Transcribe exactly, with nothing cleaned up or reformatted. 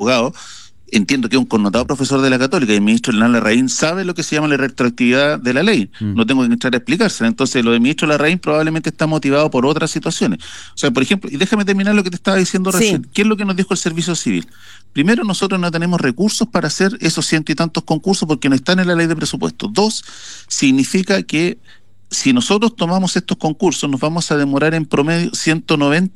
abogado, entiendo que es un connotado profesor de la Católica, y el ministro Hernán Larraín sabe lo que se llama la retroactividad de la ley. Mm. No tengo que entrar a explicársela. Entonces, lo del ministro Larraín probablemente está motivado por otras situaciones. O sea, por ejemplo, y déjame terminar lo que te estaba diciendo sí. recién. ¿Qué es lo que nos dijo el Servicio Civil? Primero, nosotros no tenemos recursos para hacer esos ciento y tantos concursos porque no están en la ley de presupuesto. Dos, significa que si nosotros tomamos estos concursos, nos vamos a demorar en promedio ciento noventa